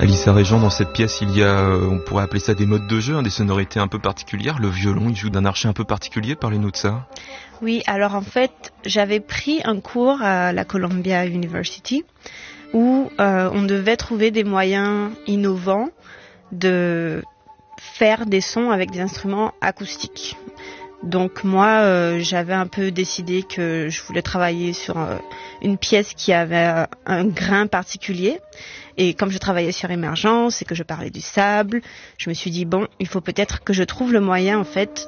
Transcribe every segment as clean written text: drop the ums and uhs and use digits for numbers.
Alissa Régent, dans cette pièce, il y a, on pourrait appeler ça des modes de jeu, des sonorités un peu particulières. Le violon, il joue d'un archet un peu particulier, parlez-nous de ça. Oui, alors en fait, j'avais pris un cours à la Columbia University où on devait trouver des moyens innovants de faire des sons avec des instruments acoustiques. Donc moi, j'avais un peu décidé que je voulais travailler sur une pièce qui avait un grain particulier. Et comme je travaillais sur Émergence et que je parlais du sable, je me suis dit, bon, il faut peut-être que je trouve le moyen, en fait,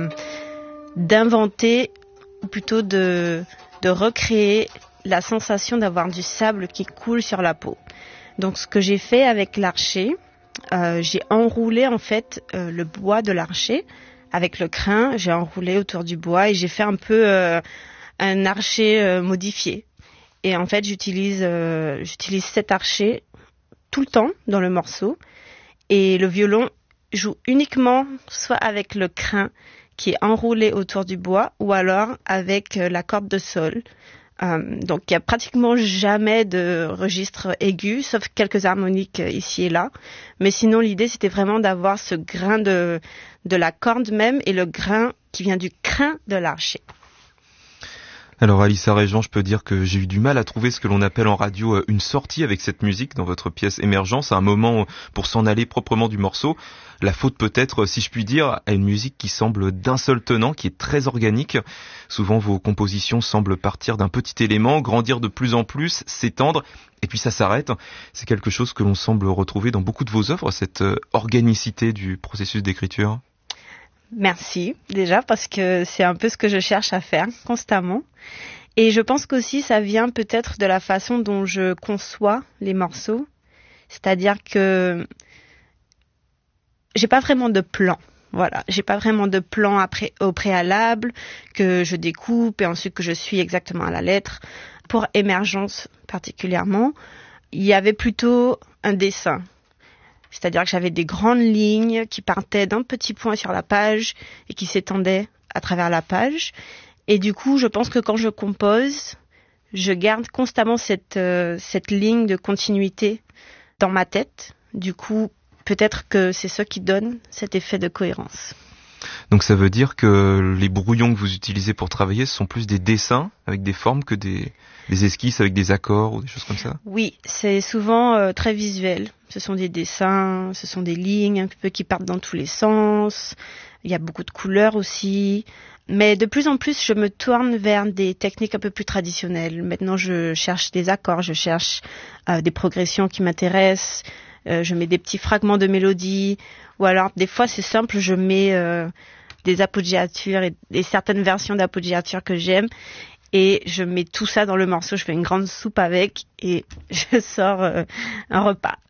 d'inventer, ou plutôt de recréer la sensation d'avoir du sable qui coule sur la peau. Donc ce que j'ai fait avec l'archet, j'ai enroulé, en fait, le bois de l'archet avec le crin, j'ai enroulé autour du bois et j'ai fait un peu un archet modifié. Et en fait, j'utilise cet archet tout le temps dans le morceau. Et le violon joue uniquement soit avec le crin qui est enroulé autour du bois ou alors avec la corde de sol. Donc il n'y a pratiquement jamais de registre aigu, sauf quelques harmoniques ici et là. Mais sinon, l'idée, c'était vraiment d'avoir ce grain de la corde même et le grain qui vient du crin de l'archet. Alors Alissa Régent, je peux dire que j'ai eu du mal à trouver ce que l'on appelle en radio une sortie avec cette musique dans votre pièce Émergence, à un moment pour s'en aller proprement du morceau. La faute peut-être, si je puis dire, à une musique qui semble d'un seul tenant, qui est très organique. Souvent vos compositions semblent partir d'un petit élément, grandir de plus en plus, s'étendre, et puis ça s'arrête. C'est quelque chose que l'on semble retrouver dans beaucoup de vos œuvres, cette organicité du processus d'écriture. Merci déjà parce que c'est un peu ce que je cherche à faire constamment. Et je pense qu'aussi ça vient peut-être de la façon dont je conçois les morceaux. C'est-à-dire que j'ai pas vraiment de plan. Voilà, j'ai pas vraiment de plan au préalable que je découpe et ensuite que je suis exactement à la lettre. Pour Émergence particulièrement, il y avait plutôt un dessin. C'est-à-dire que j'avais des grandes lignes qui partaient d'un petit point sur la page et qui s'étendaient à travers la page. Et du coup, je pense que quand je compose, je garde constamment cette ligne de continuité dans ma tête. Du coup, peut-être que c'est ça qui donne cet effet de cohérence. Donc ça veut dire que les brouillons que vous utilisez pour travailler, ce sont plus des dessins avec des formes que des esquisses avec des accords ou des choses comme ça? Oui, c'est souvent très visuel. Ce sont des dessins, ce sont des lignes un peu qui partent dans tous les sens. Il y a beaucoup de couleurs aussi. Mais de plus en plus, je me tourne vers des techniques un peu plus traditionnelles. Maintenant, je cherche des accords, je cherche des progressions qui m'intéressent. Je mets des petits fragments de mélodie. Ou alors, des fois, c'est simple, je mets des appoggiatures et certaines versions d'appoggiatures que j'aime. Et je mets tout ça dans le morceau, je fais une grande soupe avec et je sors un repas.